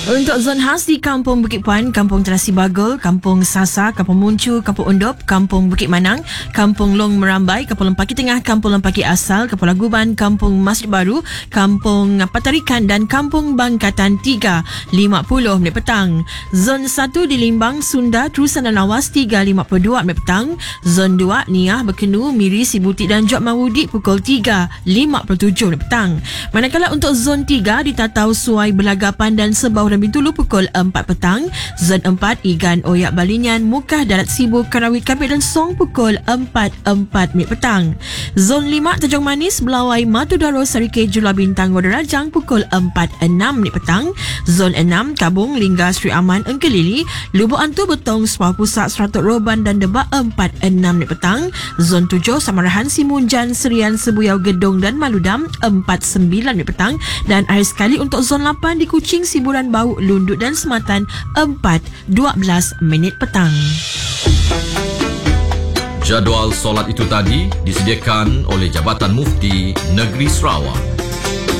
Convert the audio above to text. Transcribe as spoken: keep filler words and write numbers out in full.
Untuk zon khas di Kampung Bukit Puan, Kampung Terasi Bagul, Kampung Sasa, Kampung Muncu, Kampung Undop, Kampung Bukit Manang, Kampung Long Merambai, Kampung Lempaki Tengah, Kampung Lempaki Asal, Kampung Laguban, Kampung Masjid Baru, Kampung Patarikan dan Kampung Bangkatan tiga, lima puluh minit petang. Zon satu di Limbang, Sunda, Terusan dan Lawas tiga lima puluh dua minit petang. Zon dua Niah, Berkenu, Miri, Sibutik dan Jok Mawudi pukul tiga lima puluh tujuh minit petang. Manakala untuk zon tiga di Tatau, Suai, Belagapan dan Sebau dan Bintulu pukul empat petang. Zon empat Igan, Oyak, Balinyan, Mukah, Darat Sibu, Karawit, Kapit dan Song pukul empat empat minit petang. Zon lima Tanjung Manis, Belawai, Matudaro, Sarike, Jula Bintang, Wadarajang pukul empat enam minit petang. Zon enam Kabung, Lingga, Sri Aman, Engkelili, Lubuk Antu, Betong, Sepah Pusat, Seratuk Roban dan Debak empat enam minit petang. Zon tujuh Samarahan, Simunjan, Serian, Sebuyau, Gedong dan Maludam empat sembilan minit petang. Dan akhir sekali untuk zon lapan di Kuching, Siburan, Bau, Lundut dan Sematan empat dua belas minit petang. Jadual solat itu tadi disediakan oleh Jabatan Mufti Negeri Sarawak.